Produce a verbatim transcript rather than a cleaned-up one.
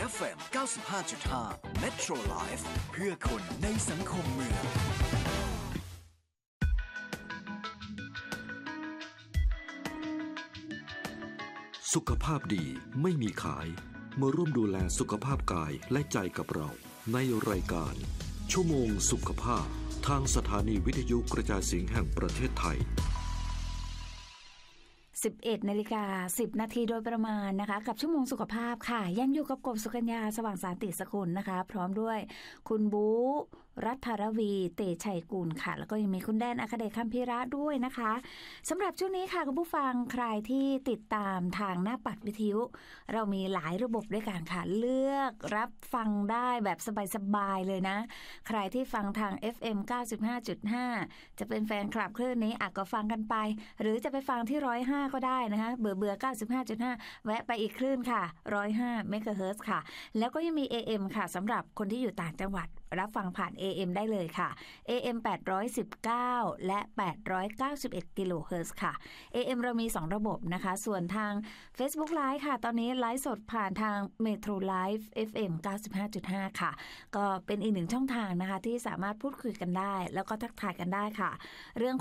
ฟ เอ็ม เก้าสิบห้าจุดห้า Metro Life เพื่อคนในสังคมเมืองสุขภาพดีไม่มีขายมาร่วมดูแลสุขภาพกายและใจกับเราในรายการชั่วโมงสุขภาพทางสถานีวิทยุกระจายเสียงแห่งประเทศไทยสิบเอ็ดนาฬิกาสิบนาทีโดยประมาณนะคะกับชั่วโมงสุขภาพค่ะยังอยู่กับกบสุกัญญาสว่างสาติสกุลนะคะพร้อมด้วยคุณบูรัฐรวีเตชัยกุลค่ะแล้วก็ยังมีคุณแดนอัคเดชคัมภิระด้วยนะคะสำหรับช่วงนี้ค่ะคุณผู้ฟังใครที่ติดตามทางหน้าปัดวิทยุเรามีหลายระบบด้วยกันค่ะเลือกรับฟังได้แบบสบายๆเลยนะใครที่ฟังทาง เอฟ เอ็ม เก้าสิบห้าจุดห้า จะเป็นแฟนคลับคลื่นนี้อ่ะก็ฟังกันไปหรือจะไปฟังที่หนึ่งร้อยห้าก็ได้นะคะเบื่อเบื่อ เก้าสิบห้าจุดห้า แวะไปอีกคลื่นค่ะหนึ่งร้อยห้าเมกะเฮิรตซ์ค่ะแล้วก็ยังมี เอ เอ็ม ค่ะสำหรับคนที่อยู่ต่างจังหวัดรับฟังผ่าน เอ เอ็ม ได้เลยค่ะ เอ เอ็ม แปดร้อยสิบเก้า และ แปดร้อยเก้าสิบเอ็ด กิโลเฮิรตซ์ค่ะ เอ เอ็ม เรามีสองระบบนะคะส่วนทาง Facebook Live ค่ะตอนนี้ไลฟ์สดผ่านทาง Metro Live เอฟ เอ็ม เก้าสิบห้าจุดห้า ค่ะก็เป็นอีกหนึ่งช่องทางนะคะที่สามารถพูดคุยกันได้แล้วก็ทักทายกันได้ค่ะเรื่อง